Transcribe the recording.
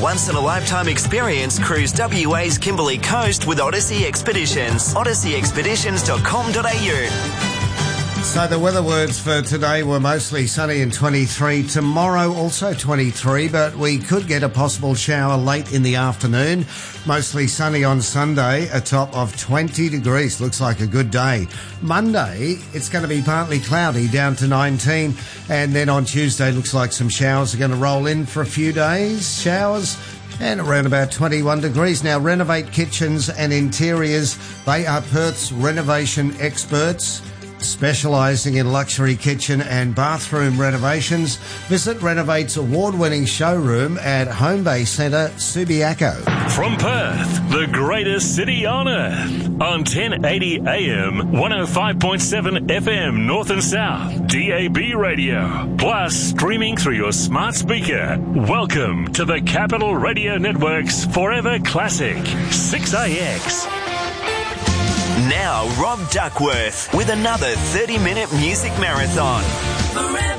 once-in-a-lifetime experience, cruise WA's Kimberley Coast with Odyssey Expeditions. odysseyexpeditions.com.au. So the weather words for today were mostly sunny and 23. Tomorrow also 23, but we could get a possible shower late in the afternoon. Mostly sunny on Sunday, a top of 20 degrees. Looks like a good day. Monday, it's going to be partly cloudy, down to 19. And then on Tuesday, looks like some showers are going to roll in for a few days. Showers and around about 21 degrees. Now, Renovate Kitchens and Interiors, they are Perth's renovation experts, specialising in luxury kitchen and bathroom renovations. Visit Renovate's award-winning showroom at Home Bay Centre, Subiaco. From Perth, the greatest city on earth, on 1080 AM, 105.7 FM North and South, DAB radio, plus streaming through your smart speaker. Welcome to the Capital Radio Network's Forever Classic, 6AX. Now, Rob Duckworth with another 30-minute music marathon. Forever.